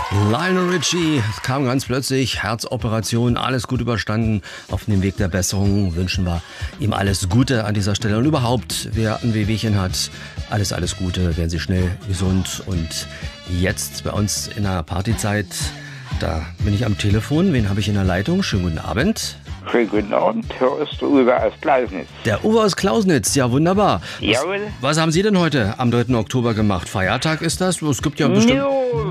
Lionel Richie kam ganz plötzlich, Herzoperation, alles gut überstanden, auf dem Weg der Besserung. Wünschen wir ihm alles Gute an dieser Stelle. Und überhaupt, wer ein Wehwehchen hat, alles Gute, werden Sie schnell gesund. Und jetzt bei uns in der Partyzeit, da bin ich am Telefon. Wen habe ich in der Leitung? Schönen guten Abend. Schönen guten Abend, hier ist der Uwe aus Klausnitz. Der Uwe aus Klausnitz, ja wunderbar. Jawohl. Was haben Sie denn heute am 3. Oktober gemacht? Feiertag ist das? Es gibt ja bestimmt...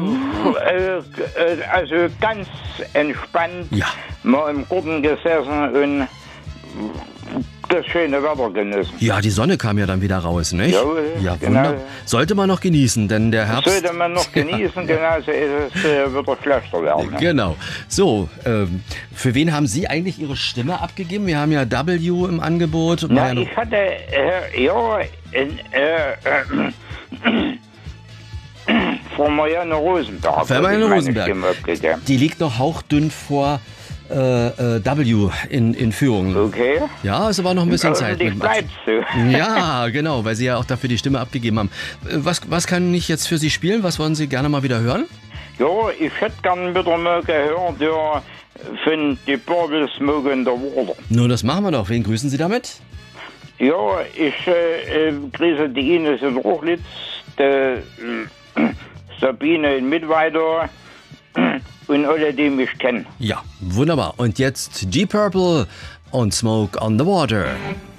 Also ganz entspannt, Ja. mal im Garten gesessen und das schöne Wetter genossen. Ja, die Sonne kam ja dann wieder raus, nicht? Jawohl, Ja, genau. wunderbar. Sollte man noch genießen, denn der Herbst... Sollte man noch genießen, genauso ist es, wird er schlechter werden. Genau. So, für wen haben Sie eigentlich Ihre Stimme abgegeben? Wir haben ja W im Angebot. Na, ich hatte, vor Marianne Rosenberg. Für Marianne habe ich Rosenberg. meine Stimme abgegeben. Die liegt noch hauchdünn vor W in Führung. Okay. Ja, ist aber noch ein bisschen Zeit. Hoffentlich bleibt's so. Ja, genau, weil Sie ja auch dafür die Stimme abgegeben haben. Was kann ich jetzt für Sie spielen? Was wollen Sie gerne mal wieder hören? Ja, ich hätte gern wieder mal gehört, ja, von die Bubble Smoke in the Water. Nur das machen wir doch. Wen grüßen Sie damit? Ja, ich grüße die Ines in Rochlitz, die Sabine in Mittweida und alle, die mich kennen. Ja, wunderbar. Und jetzt Deep Purple und Smoke on the Water.